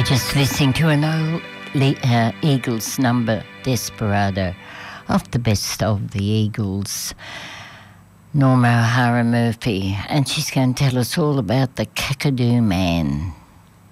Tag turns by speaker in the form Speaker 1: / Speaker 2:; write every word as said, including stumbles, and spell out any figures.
Speaker 1: Just listening to an old Le- uh, Eagles number, Desperado, of the best of the Eagles, Norma O'Hara Murphy, and she's going to tell us all about the Kakadu Man.